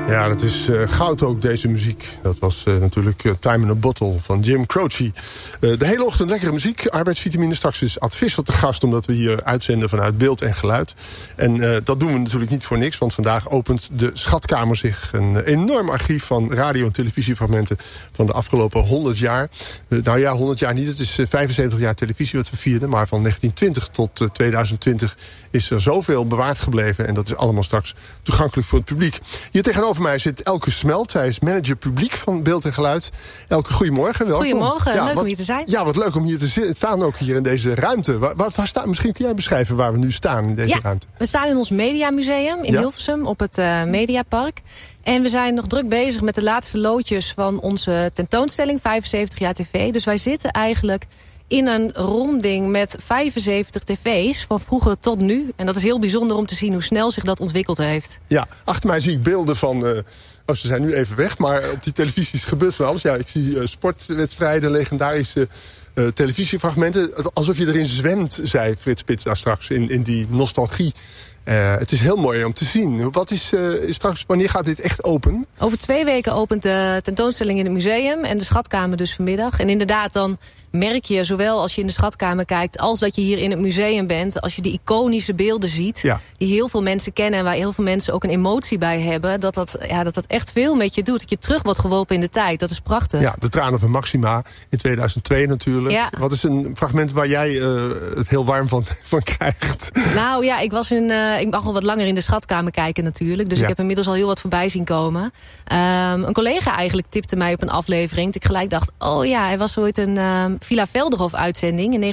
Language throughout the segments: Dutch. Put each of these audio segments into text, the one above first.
Ja, dat is goud ook, deze muziek. Dat was natuurlijk Time in a Bottle van Jim Croce. De hele ochtend lekkere muziek, arbeidsvitamine. Straks is Ad Visser te gast, omdat we hier uitzenden vanuit Beeld en Geluid. En dat doen we natuurlijk niet voor niks, want vandaag opent de Schatkamer zich. Een enorm archief van radio- en televisiefragmenten van de afgelopen 100 jaar. Nou ja, 100 jaar niet, het is 75 jaar televisie wat we vierden. Maar van 1920 tot 2020 is er zoveel bewaard gebleven. En dat is allemaal straks toegankelijk voor het publiek. Hier tegenover mij zit Elke Smelt. Zij is manager publiek van Beeld en Geluid. Elke, goedemorgen. Welkom. Goedemorgen, ja, leuk om hier te zijn. Ja, wat leuk om hier te staan, ook hier in deze ruimte. Waar staan? Misschien kun jij beschrijven waar we nu staan in deze ruimte. We staan in ons Mediamuseum in Hilversum op het Mediapark. En we zijn nog druk bezig met de laatste loodjes van onze tentoonstelling 75 jaar tv. Dus wij zitten eigenlijk in een ronding met 75 tv's van vroeger tot nu. En dat is heel bijzonder om te zien hoe snel zich dat ontwikkeld heeft. Ja, achter mij zie ik beelden van ze zijn nu even weg, maar op die televisies gebeurt van alles. Ja, ik zie sportwedstrijden, legendarische televisiefragmenten. Alsof je erin zwemt, zei Frits Spits daar straks, in die nostalgie. Het is heel mooi om te zien. Wat is straks, wanneer gaat dit echt open? Over 2 weken opent de tentoonstelling in het museum en de Schatkamer dus vanmiddag. En inderdaad, dan merk je, zowel als je in de Schatkamer kijkt als dat je hier in het museum bent, als je die iconische beelden ziet, die heel veel mensen kennen en waar heel veel mensen ook een emotie bij hebben, dat echt veel met je doet. Dat je terug wordt geworpen in de tijd. Dat is prachtig. Ja, de tranen van Maxima in 2002 natuurlijk. Ja. Wat is een fragment waar jij het heel warm van krijgt? Nou ja, ik mag al wat langer in de Schatkamer kijken natuurlijk. Dus ik heb inmiddels al heel wat voorbij zien komen. Een collega eigenlijk tipte mij op een aflevering. Dat ik gelijk dacht, er was ooit een Villa Velderhof uitzending in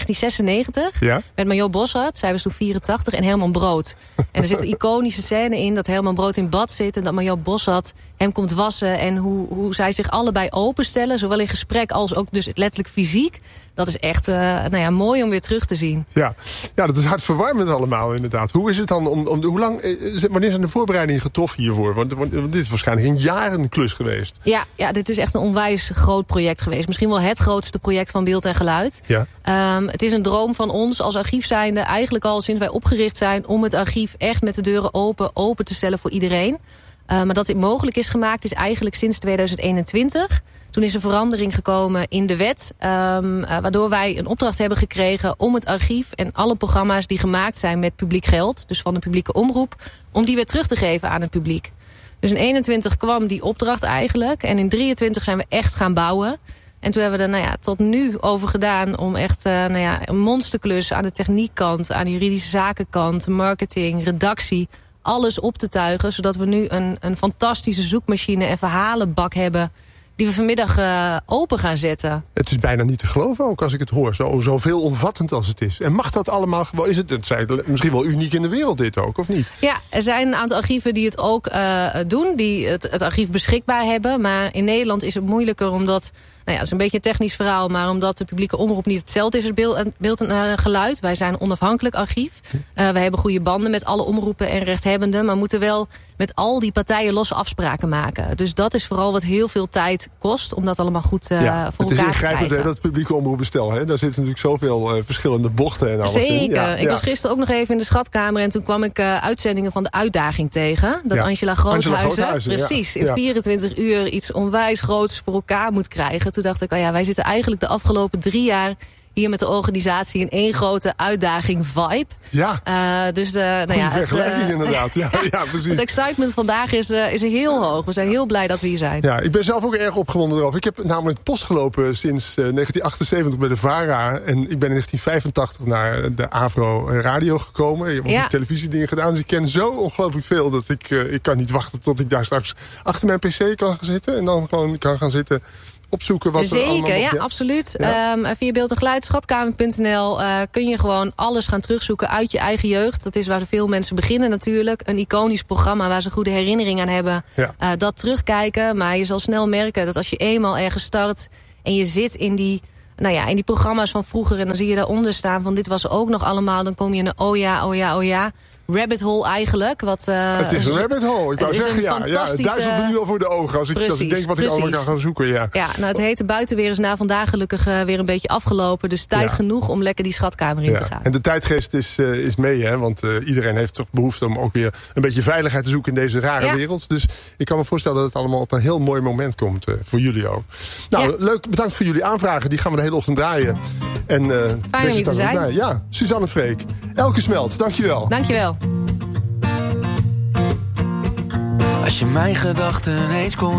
1996. Met Marjo Bossert, zij was toen 84, en Herman Brood. En er zit een iconische scène in dat Herman Brood in bad zit en dat Marjo Bossert hem komt wassen. En hoe zij zich allebei openstellen, zowel in gesprek als ook dus letterlijk fysiek. Dat is echt mooi om weer terug te zien. Ja, dat is hartverwarmend allemaal inderdaad. Hoe is het dan wanneer zijn de voorbereidingen getroffen hiervoor? Want dit is waarschijnlijk een jarenklus geweest. Ja, dit is echt een onwijs groot project geweest. Misschien wel het grootste project van Beeld en Geluid. Ja. Het is een droom van ons als archief zijnde, eigenlijk al sinds wij opgericht zijn, om het archief echt met de deuren open te stellen voor iedereen. Maar dat dit mogelijk is gemaakt is eigenlijk sinds 2021. Toen is een verandering gekomen in de wet, waardoor wij een opdracht hebben gekregen om het archief en alle programma's die gemaakt zijn met publiek geld, dus van de publieke omroep, om die weer terug te geven aan het publiek. Dus in 21 kwam die opdracht eigenlijk en in 23 zijn we echt gaan bouwen. En toen hebben we er tot nu over gedaan om echt een monsterklus aan de techniekkant, aan de juridische zakenkant, marketing, redactie, alles op te tuigen, zodat we nu een fantastische zoekmachine en verhalenbak hebben die we vanmiddag open gaan zetten. Het is bijna niet te geloven ook als ik het hoor. Zo veelomvattend als het is. En mag dat allemaal gewoon? Is het misschien wel uniek in de wereld dit ook, of niet? Ja, er zijn een aantal archieven die het ook doen. Die het archief beschikbaar hebben. Maar in Nederland is het moeilijker omdat, het is een beetje een technisch verhaal, maar omdat de publieke omroep niet hetzelfde is als beeld en geluid. Wij zijn een onafhankelijk archief. We hebben goede banden met alle omroepen en rechthebbenden, maar moeten wel met al die partijen losse afspraken maken. Dus dat is vooral wat heel veel tijd kost om dat allemaal goed voor elkaar te krijgen. Het is ingrijpend dat publieke omroepbestel. Daar zitten natuurlijk zoveel verschillende bochten en alles in. Zeker. Ik was gisteren ook nog even in de Schatkamer en toen kwam ik uitzendingen van de Uitdaging tegen. Dat Angela Groothuizen precies in 24 uur iets onwijs groots voor elkaar moet krijgen. Toen dacht ik, wij zitten eigenlijk de afgelopen 3 jaar hier met de organisatie in één grote uitdaging vibe. Ja, vergelijking inderdaad. Ja, precies. Het excitement vandaag is heel hoog. We zijn heel blij dat we hier zijn. Ja, ik ben zelf ook erg opgewonden erover. Ik heb namelijk post gelopen sinds 1978 bij de VARA. En ik ben in 1985 naar de Avro Radio gekomen. Ik heb televisiedingen gedaan. Dus ik ken zo ongelooflijk veel dat ik kan niet wachten tot ik daar straks achter mijn pc kan gaan zitten. En dan gewoon kan gaan zitten opzoeken wat er allemaal... Zeker, absoluut. Ja. Via Beeld en Geluid, schatkamer.nl kun je gewoon alles gaan terugzoeken uit je eigen jeugd. Dat is waar veel mensen beginnen natuurlijk. Een iconisch programma waar ze goede herinnering aan hebben. Ja. Dat terugkijken. Maar je zal snel merken dat als je eenmaal ergens start en je zit in die in die programma's van vroeger en dan zie je daaronder staan van dit was ook nog allemaal, dan kom je in een oh ja. rabbit hole eigenlijk. Het is een rabbit hole, ik wou zeggen. Het duizelt me nu al voor de ogen als ik denk wat ik allemaal kan gaan zoeken. Ja, het hete buitenweer is na vandaag gelukkig weer een beetje afgelopen. Dus tijd genoeg om lekker die schatkamer in te gaan. En de tijdgeest is mee, hè? Want iedereen heeft toch behoefte om ook weer een beetje veiligheid te zoeken in deze rare wereld. Dus ik kan me voorstellen dat het allemaal op een heel mooi moment komt voor jullie ook. Nou, leuk. Bedankt voor jullie aanvragen. Die gaan we de hele ochtend draaien. En fijn om hier te zijn. Ja, Suzanne Freek. Elke Smelt, dankjewel. Dankjewel. Als je mijn gedachten eens kon